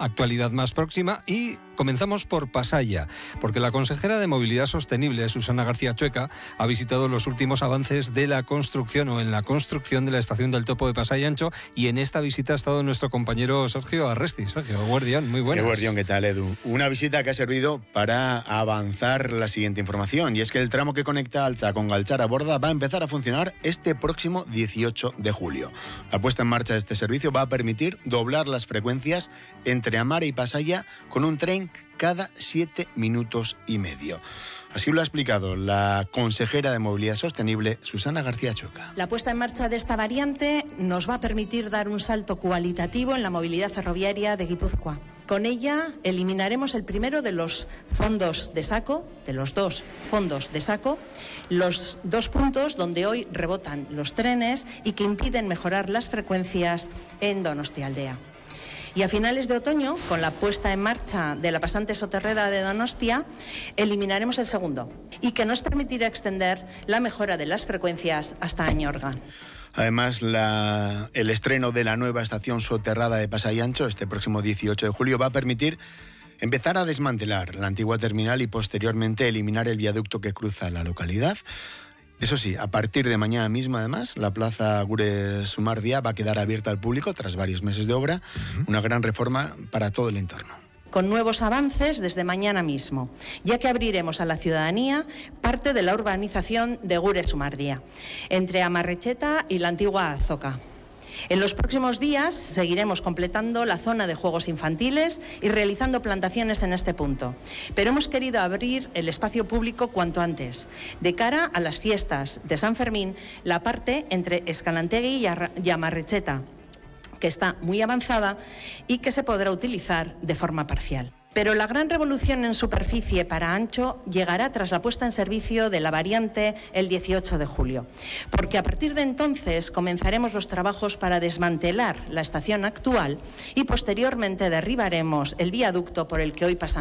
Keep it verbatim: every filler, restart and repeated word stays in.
actualidad más próxima y comenzamos por Pasaia, porque la consejera de Movilidad Sostenible, Susana García Chueca, ha visitado los últimos avances de la construcción o en la construcción de la estación del Topo de Pasai Ancho, y en esta visita ha estado nuestro compañero Sergio Arresti. Sergio, guardián, muy buenas. Guardián, ¿qué tal, Edu? Una visita que ha servido para avanzar la siguiente información, y es que el tramo que conecta Alza con Galtzaraborda va a empezar a funcionar este próximo dieciocho de julio. La puesta en marcha de este servicio va a permitir doblar las frecuencias entre Amara y Pasaia con un tren cada siete minutos y medio. Así lo ha explicado la consejera de Movilidad Sostenible, Susana García Chueca. La puesta en marcha de esta variante nos va a permitir dar un salto cualitativo en la movilidad ferroviaria de Guipúzcoa. Con ella eliminaremos el primero de los fondos de saco, de los dos fondos de saco, los dos puntos donde hoy rebotan los trenes y que impiden mejorar las frecuencias en Donostialdea. Y a finales de otoño, con la puesta en marcha de la pasante Soterreda de Donostia, eliminaremos el segundo, y que nos permitirá extender la mejora de las frecuencias hasta Añorga. Además, la, el estreno de la nueva estación soterrada de Pasai Ancho este próximo dieciocho de julio va a permitir empezar a desmantelar la antigua terminal y posteriormente eliminar el viaducto que cruza la localidad. Eso sí, a partir de mañana mismo, además, la plaza Gure Sumardia va a quedar abierta al público tras varios meses de obra, uh-huh. Una gran reforma para todo el entorno. Con nuevos avances desde mañana mismo, ya que abriremos a la ciudadanía parte de la urbanización de Gure Sumardia, entre Amarrecheta y la antigua Azoka. En los próximos días seguiremos completando la zona de juegos infantiles y realizando plantaciones en este punto. Pero hemos querido abrir el espacio público cuanto antes. De cara a las fiestas de San Fermín, la parte entre Escalantegui y Amarrecheta, que está muy avanzada y que se podrá utilizar de forma parcial. Pero la gran revolución en superficie para Ancho llegará tras la puesta en servicio de la variante el dieciocho de julio, porque a partir de entonces comenzaremos los trabajos para desmantelar la estación actual y posteriormente derribaremos el viaducto por el que hoy pasamos.